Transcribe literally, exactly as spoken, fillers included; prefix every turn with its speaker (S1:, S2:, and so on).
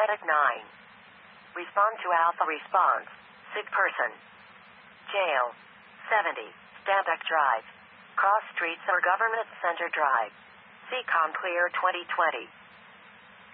S1: Paramedic nine. Respond to Alpha response. Sick person. Jail. seventy. Stambeck Drive. Cross Streets or Government Center Drive. Seacon Clear twenty twenty.